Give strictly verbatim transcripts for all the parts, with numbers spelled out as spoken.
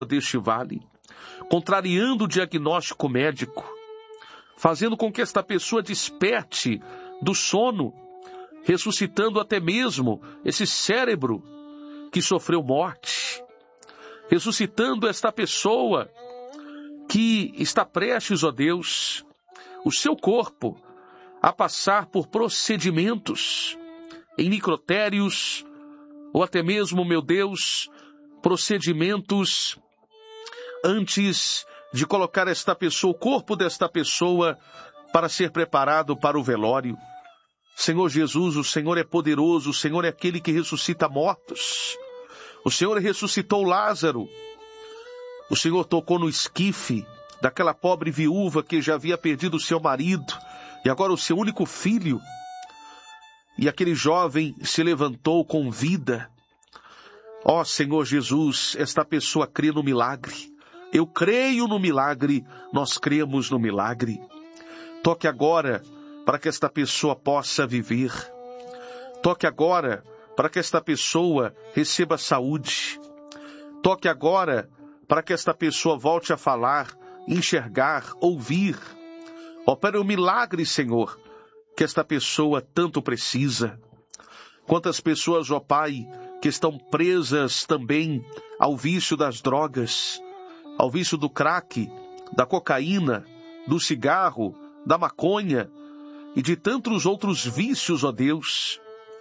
deste vale, contrariando o diagnóstico médico, fazendo com que esta pessoa desperte do sono, ressuscitando até mesmo esse cérebro que sofreu morte, ressuscitando esta pessoa que está prestes, ó Deus, o seu corpo a passar por procedimentos em necrotérios, ou até mesmo, meu Deus, procedimentos antes de colocar esta pessoa, o corpo desta pessoa, para ser preparado para o velório. Senhor Jesus, o Senhor é poderoso, o Senhor é aquele que ressuscita mortos. O Senhor ressuscitou Lázaro. O Senhor tocou no esquife daquela pobre viúva que já havia perdido o seu marido e agora o seu único filho. E aquele jovem se levantou com vida. Ó Senhor Jesus, esta pessoa crê no milagre. Eu creio no milagre, nós cremos no milagre. Toque agora para que esta pessoa possa viver. Toque agora para que esta pessoa receba saúde. Toque agora para que esta pessoa volte a falar, enxergar, ouvir. Opere o milagre, Senhor, que esta pessoa tanto precisa. Quantas pessoas, ó Pai, que estão presas também ao vício das drogas, ao vício do crack, da cocaína, do cigarro, da maconha e de tantos outros vícios, ó Deus.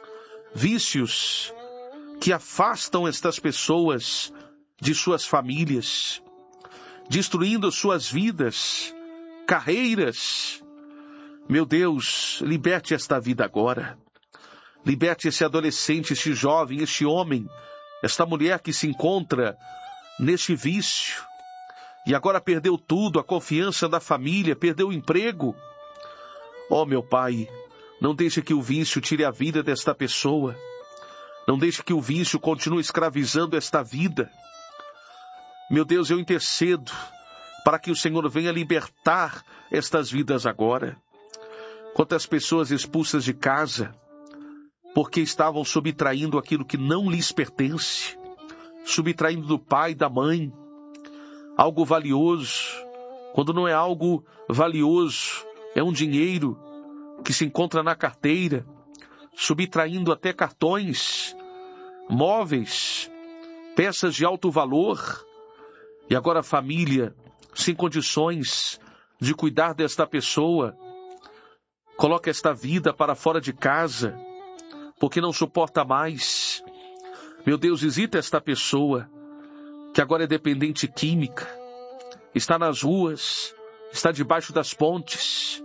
Vícios que afastam estas pessoas de suas famílias, destruindo suas vidas, carreiras. Meu Deus, liberte esta vida agora. Liberte esse adolescente, este jovem, este homem, esta mulher que se encontra neste vício e agora perdeu tudo, a confiança da família, perdeu o emprego. Ó meu Pai, não deixe que o vício tire a vida desta pessoa. Não deixe que o vício continue escravizando esta vida. Meu Deus, eu intercedo para que o Senhor venha libertar estas vidas agora. Quantas pessoas expulsas de casa, porque estavam subtraindo aquilo que não lhes pertence, subtraindo do pai, da mãe, algo valioso, quando não é algo valioso, é um dinheiro que se encontra na carteira, subtraindo até cartões, móveis, peças de alto valor, e agora a família, sem condições de cuidar desta pessoa, coloca esta vida para fora de casa, porque não suporta mais. Meu Deus, visita esta pessoa, que agora é dependente química, está nas ruas, está debaixo das pontes,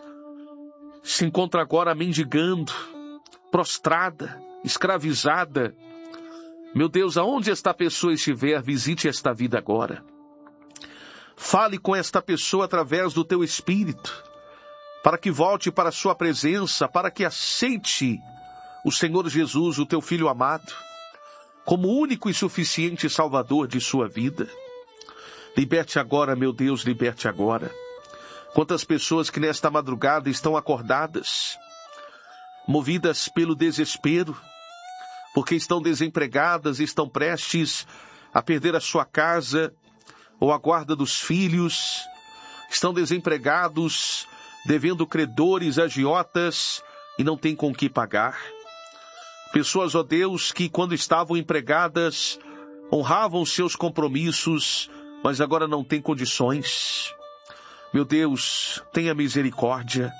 se encontra agora mendigando, prostrada, escravizada. Meu Deus, aonde esta pessoa estiver, visite esta vida agora. Fale com esta pessoa através do teu Espírito, para que volte para a sua presença, para que aceite o Senhor Jesus, o teu Filho amado, como único e suficiente Salvador de sua vida. Liberte agora, meu Deus, liberte agora. Quantas pessoas que nesta madrugada estão acordadas, movidas pelo desespero, porque estão desempregadas, estão prestes a perder a sua casa ou a guarda dos filhos, estão desempregados, devendo credores, agiotas, e não têm com que pagar. Pessoas, ó Deus, que quando estavam empregadas, honravam seus compromissos, mas agora não têm condições. Meu Deus, tenha misericórdia.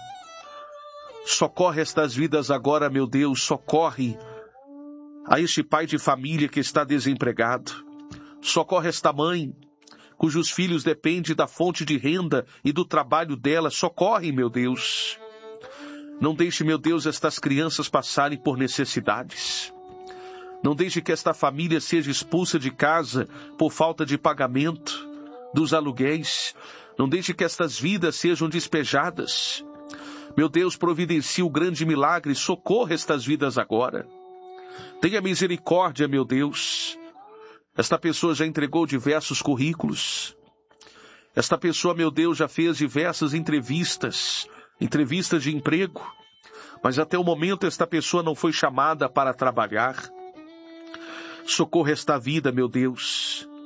Socorre estas vidas agora, meu Deus, socorre a este pai de família que está desempregado. Socorre esta mãe, cujos filhos dependem da fonte de renda e do trabalho dela. Socorre, meu Deus. Não deixe, meu Deus, estas crianças passarem por necessidades. Não deixe que esta família seja expulsa de casa por falta de pagamento dos aluguéis. Não deixe que estas vidas sejam despejadas. Meu Deus, providencie o grande milagre, socorra estas vidas agora. Tenha misericórdia, meu Deus. Esta pessoa já entregou diversos currículos. Esta pessoa, meu Deus, já fez diversas entrevistas, entrevistas de emprego, mas até o momento esta pessoa não foi chamada para trabalhar. Socorra esta vida, meu Deus.